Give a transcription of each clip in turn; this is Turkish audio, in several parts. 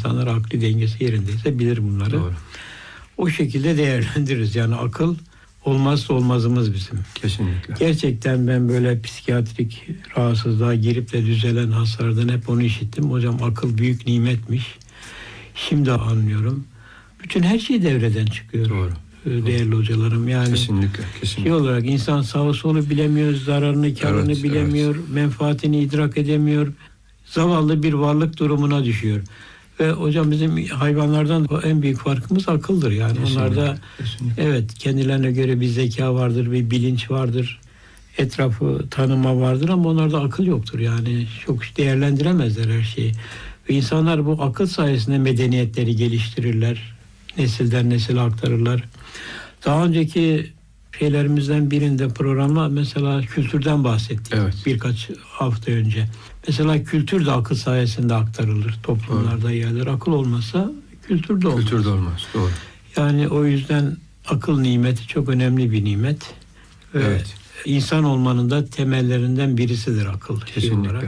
insanlar akli dengesi yerindeyse bilir bunları. Doğru. O şekilde değerlendiririz. Yani akıl olmazsa olmazımız bizim. Kesinlikle. Gerçekten ben böyle psikiyatrik rahatsızlığa girip de düzelen hastalardan hep onu işittim. Hocam akıl büyük nimetmiş. Şimdi anlıyorum. Bütün her şey devreden çıkıyor. Doğru. Değerli hocalarım. Yani Kesinlikle. şey olarak insan sağı solu bilemiyor, zararını, karını bilemiyor, menfaatini idrak edemiyor. Zavallı bir varlık durumuna düşüyor. Ve hocam bizim hayvanlardan en büyük farkımız akıldır. Yani kesinlikle, onlarda kesinlikle. Evet, kendilerine göre bir zeka vardır, bir bilinç vardır. Etrafı tanıma vardır ama onlarda akıl yoktur. Yani çok değerlendiremezler her şeyi. Ve insanlar bu akıl sayesinde medeniyetleri geliştirirler. Nesilden nesile aktarırlar. Daha önceki şeylerimizden birinde programda mesela kültürden bahsettik. Evet. Birkaç hafta önce. Mesela kültür de akıl sayesinde aktarılır toplumlarda yerler. Akıl olmasa kültür de olmaz. Kültür de olmaz. Doğru. Yani o yüzden akıl nimeti çok önemli bir nimet. Evet. İnsan olmanın da temellerinden birisidir akıl. Kesinlikle.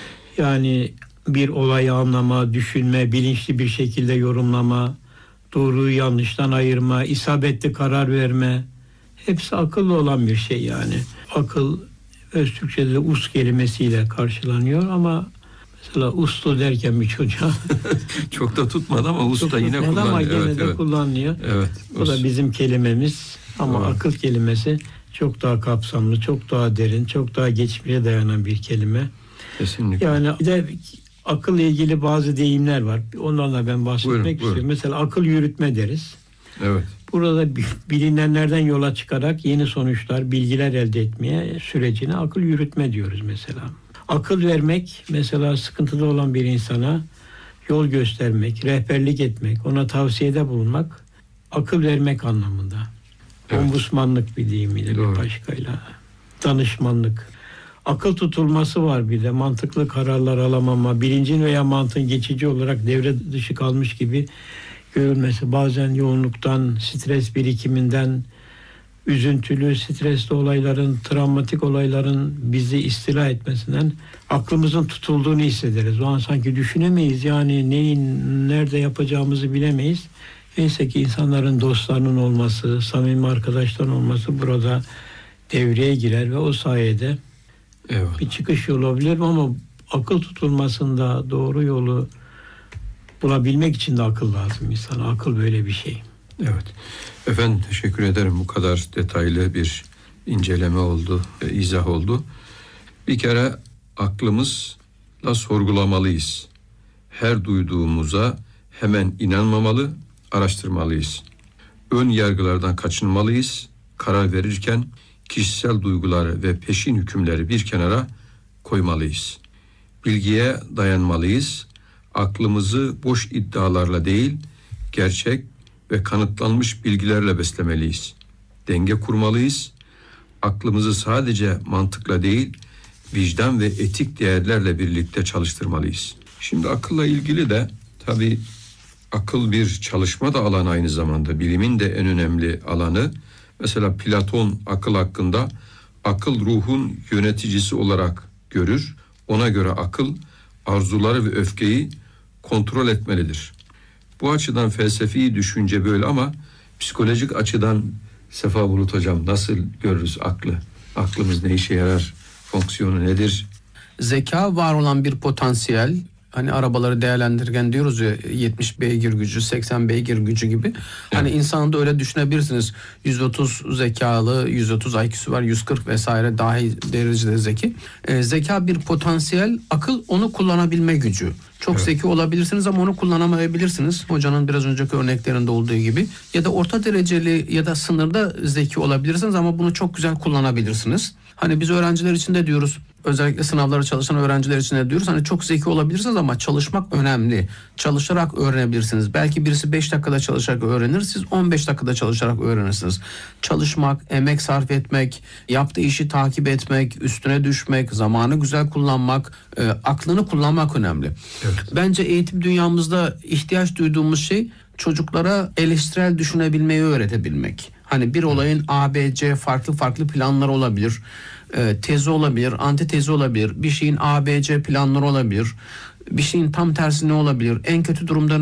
Yani bir olayı anlama, düşünme, bilinçli bir şekilde yorumlama, doğruyu yanlıştan ayırma, isabetli karar verme. Hepsi akıllı olan bir şey yani. Akıl öz Türkçe'de us kelimesiyle karşılanıyor ama mesela uslu derken bir çocuğa çok da tutmadı ama usta yine kullanıyor. Ama gene de kullanılıyor. Evet. O da bizim kelimemiz ama Doğru. akıl kelimesi çok daha kapsamlı, çok daha derin, çok daha geçmişe dayanan bir kelime. Kesinlikle. Yani bir de akılla ilgili bazı deyimler var. Ondan da ben bahsetmek istiyorum. Mesela akıl yürütme deriz. Evet. Burada bilinenlerden yola çıkarak yeni sonuçlar, bilgiler elde etmeye sürecine akıl yürütme diyoruz mesela. Akıl vermek mesela sıkıntıda olan bir insana yol göstermek, rehberlik etmek, ona tavsiyede bulunmak akıl vermek anlamında. Evet. Ombudsmanlık bir deyimiyle bir başkayla. Danışmanlık. Akıl tutulması var bir de. Mantıklı kararlar alamama, bilincin veya mantığın geçici olarak devre dışı kalmış gibi görülmesi. Bazen yoğunluktan, stres birikiminden, üzüntülü, stresli olayların, travmatik olayların bizi istila etmesinden aklımızın tutulduğunu hissederiz. O an sanki düşünemeyiz. Yani neyin, nerede yapacağımızı bilemeyiz. Neyse ki insanların dostlarının olması, samimi arkadaşların olması burada devreye girer ve o sayede bir çıkış yolu olabilir ama akıl tutulmasında doğru yolu bulabilmek için de akıl lazım insana. Akıl böyle bir şey. Evet. Efendim teşekkür ederim. Bu kadar detaylı bir inceleme oldu, izah oldu. Bir kere aklımızla sorgulamalıyız. Her duyduğumuza hemen inanmamalı, araştırmalıyız. Ön yargılardan kaçınmalıyız. Karar verirken kişisel duyguları ve peşin hükümleri bir kenara koymalıyız. Bilgiye dayanmalıyız. Aklımızı boş iddialarla değil, gerçek ve kanıtlanmış bilgilerle beslemeliyiz. Denge kurmalıyız. Aklımızı sadece mantıkla değil, vicdan ve etik değerlerle birlikte çalıştırmalıyız. Şimdi akılla ilgili de tabii akıl bir çalışma da alanı aynı zamanda. Bilimin de en önemli alanı. Mesela Platon akıl hakkında akıl ruhun yöneticisi olarak görür. Ona göre akıl arzuları ve öfkeyi kontrol etmelidir. Bu açıdan felsefi düşünce böyle ama psikolojik açıdan Sefa Bulut Hocam nasıl görürüz aklı? Aklımız ne işe yarar? Fonksiyonu nedir? Zeka var olan bir potansiyel. Hani arabaları değerlendirirken diyoruz ya 70 beygir gücü, 80 beygir gücü gibi. Evet. Hani insanı da öyle düşünebilirsiniz. 130 zekalı, 130 IQ'su var, 140 vesaire dahi derecede zeki. Zeka bir potansiyel, akıl onu kullanabilme gücü. Çok zeki olabilirsiniz ama onu kullanamayabilirsiniz. Hocanın biraz önceki örneklerinde olduğu gibi. Ya da orta dereceli ya da sınırda zeki olabilirsiniz ama bunu çok güzel kullanabilirsiniz. Hani biz öğrenciler için de diyoruz, özellikle sınavlara çalışan öğrenciler için de diyoruz. Hani çok zeki olabilirsiniz ama çalışmak önemli. Çalışarak öğrenebilirsiniz. Belki birisi 5 dakikada çalışarak öğrenir, siz 15 dakikada çalışarak öğrenirsiniz. Çalışmak, emek sarf etmek, yaptığı işi takip etmek, üstüne düşmek, zamanı güzel kullanmak, aklını kullanmak önemli. Evet. Bence eğitim dünyamızda ihtiyaç duyduğumuz şey çocuklara eleştirel düşünebilmeyi öğretebilmek. Hani bir olayın A, B, C farklı planları olabilir. Tezi olabilir, antitezi olabilir. Bir şeyin A, B, C planları olabilir. Bir şeyin tam tersi ne olabilir? En kötü durumda